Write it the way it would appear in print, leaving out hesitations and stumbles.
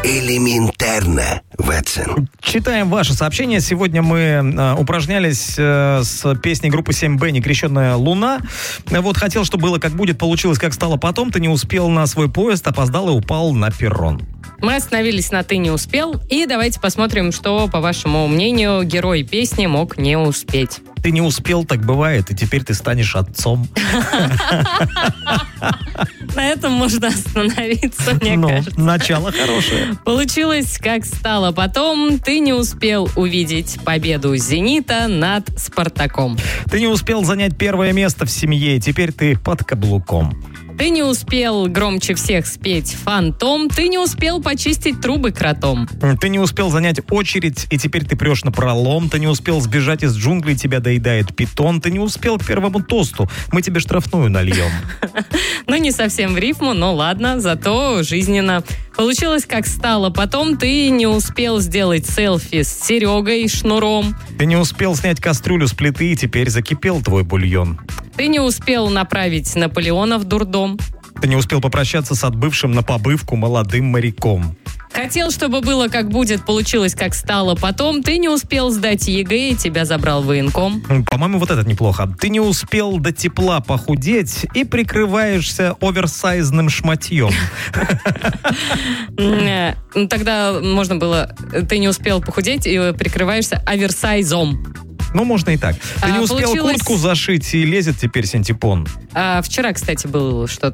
Элементарно, Ватсон. Читаем ваше сообщение. Сегодня мы упражнялись с песней группы 7Б «Некрещенная луна». Вот хотел, чтобы было как будет, получилось как стало потом. Ты не успел на свой поезд, опоздал и упал на перрон. Мы остановились на «Ты не успел». И давайте посмотрим, что, по вашему мнению, герой песни мог не успеть. Ты не успел, так бывает, и теперь ты станешь отцом. На этом можно остановиться, мне кажется. Начало хорошее. Получилось, как стало потом. Ты не успел увидеть победу «Зенита» над «Спартаком». Ты не успел занять первое место в семье, и теперь ты под каблуком. Ты не успел громче всех спеть «Фантом». Ты не успел почистить трубы кротом. Ты не успел занять очередь, и теперь ты прешь напролом. Ты не успел сбежать из джунглей, тебя доедает питон. Ты не успел к первому тосту, мы тебе штрафную нальем. Ну, не совсем в рифму, но ладно, зато жизненно. Получилось, как стало потом. Ты не успел сделать селфи с Серегой Шнуром. Ты не успел снять кастрюлю с плиты, и теперь закипел твой бульон. Ты не успел направить Наполеона в дурдом. Ты не успел попрощаться с отбывшим на побывку молодым моряком. Хотел, чтобы было как будет, получилось, как стало потом. Ты не успел сдать ЕГЭ, и тебя забрал военком. По-моему, вот этот неплохо. Ты не успел до тепла похудеть и прикрываешься оверсайзным шматьем. Тогда можно было... Ты не успел похудеть и прикрываешься оверсайзом. Ну, можно и так. Ты не успел куртку зашить, и лезет теперь синтепон. Вчера, кстати, было что-то